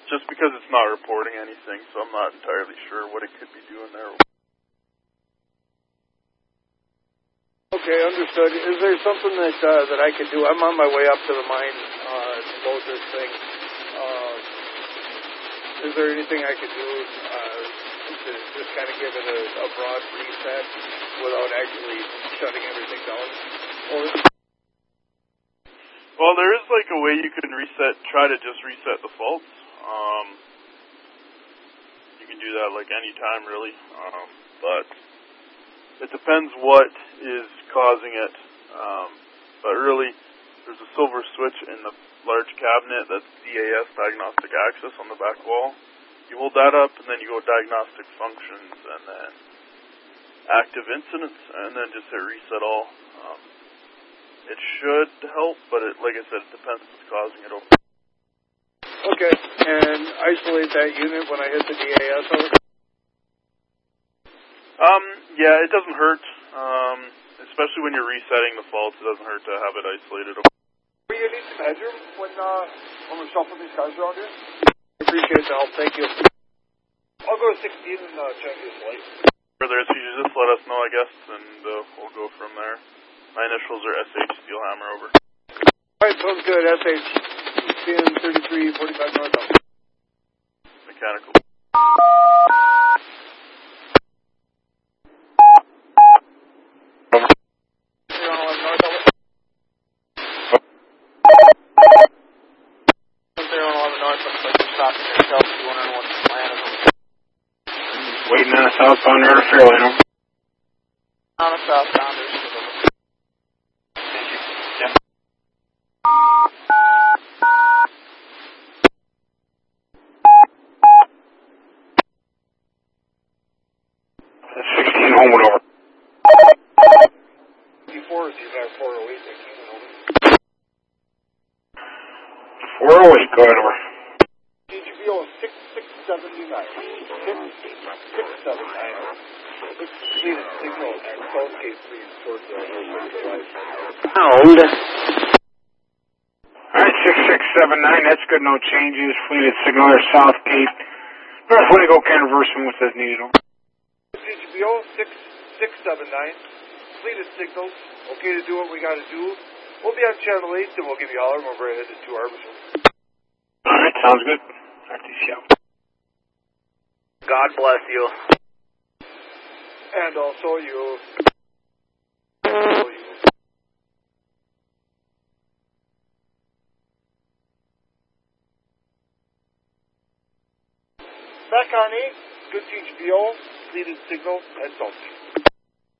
just because it's not reporting anything, so I'm not entirely sure what it could be doing there. Okay, understood. Is there something that I could do? I'm on my way up to the mine to load this thing. Is there anything I could do to just kind of give it a broad reset without actually shutting everything down? Well, there is like a way you can try to just reset the faults. You can do that like any time really, but it depends what is causing it. But really, there's a silver switch in the large cabinet that's DAS, Diagnostic Access, on the back wall. You hold that up, and then you go Diagnostic Functions, and then Active Incidents, and then just hit Reset All. It should help, but like I said, it depends what's causing it. Okay, and isolate that unit when I hit the DAS over? Yeah, it doesn't hurt, especially when you're resetting the faults. It doesn't hurt to have it isolated. Are you going to need some headroom when we're shuffling these cars around here? I appreciate the help. Thank you. I'll go to 16 and check this light. Further issues, just let us know, I guess, and we'll go from there. My initials are SH Steelhammer, over. Alright, sounds good. SH. Being 3345 north. Mechanical. Waiting on a southbound there to Fairlane. On a southbound. Thank you. Yeah. That's 16 Homewood, over. Before is you got 408 that came in over. 408, go ahead, over. DGBO 6679. 6679. Let's complete a signal at Southgate, please, towards the Pound. Alright, 6679, that's good, no changes. Fleeted signal there, Southgate. North Winnebago, reverse move as needed, over. DGBO 6679. Completed signals. Okay to do what we got to do. We'll be on channel 8, and we'll give you a holler when we're headed to Arbison. Alright, sounds good. RTC out. God bless you. And also you. Back on 8, good TGBO, completed signal, and Southgate.